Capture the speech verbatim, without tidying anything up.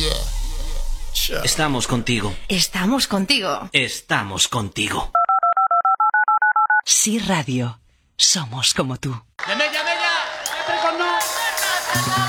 Estamos contigo. Estamos contigo. Estamos contigo. Sí Radio. Somos como tú. ¡Llame, llame ya! ¡Entre con no!